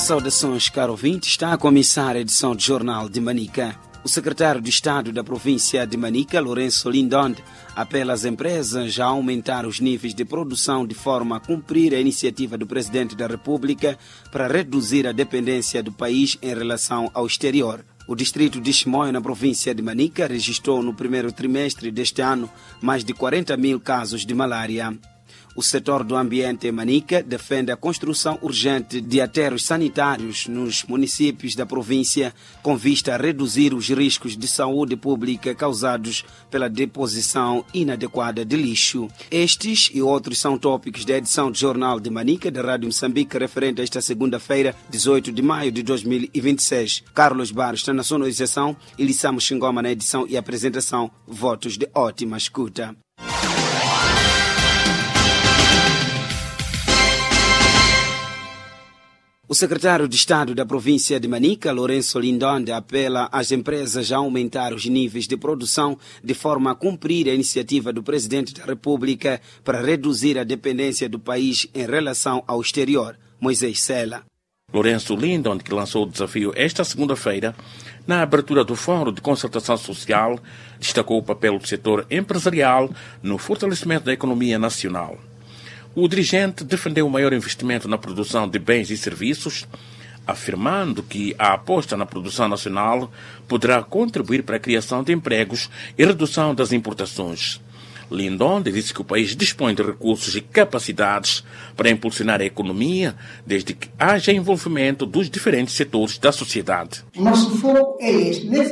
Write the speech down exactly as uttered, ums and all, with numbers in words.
Saudações, caro ouvinte, está a começar a edição do Jornal de Manica. O secretário de Estado da província de Manica, Lourenço Lindonde, apela às empresas a aumentar os níveis de produção de forma a cumprir a iniciativa do Presidente da República para reduzir a dependência do país em relação ao exterior. O distrito de Chimoio, na província de Manica, registrou no primeiro trimestre deste ano mais de quarenta mil casos de malária. O setor do ambiente em Manica defende a construção urgente de aterros sanitários nos municípios da província com vista a reduzir os riscos de saúde pública causados pela deposição inadequada de lixo. Estes e outros são tópicos da edição do Jornal de Manica da Rádio Moçambique referente a esta segunda-feira, dezoito de maio de dois mil e vinte e seis. Carlos Barros está na sonorização e Lissamo Xingoma na edição e apresentação. Votos de ótima escuta. O secretário de Estado da província de Manica, Lourenço Lindonde, apela às empresas a aumentar os níveis de produção de forma a cumprir a iniciativa do Presidente da República para reduzir a dependência do país em relação ao exterior. Moisés Sela. Lourenço Lindonde, que lançou o desafio esta segunda-feira, na abertura do Fórum de Concertação Social, destacou o papel do setor empresarial no fortalecimento da economia nacional. O dirigente defendeu o maior investimento na produção de bens e serviços, afirmando que a aposta na produção nacional poderá contribuir para a criação de empregos e redução das importações. Lindonde disse que o país dispõe de recursos e capacidades para impulsionar a economia, desde que haja envolvimento dos diferentes setores da sociedade. Nosso foco é este.